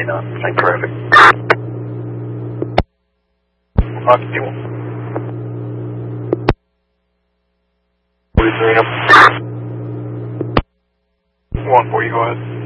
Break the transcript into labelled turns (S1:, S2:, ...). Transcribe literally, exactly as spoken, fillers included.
S1: on. Same traffic. Rocky one. forty-three. One for you, go ahead.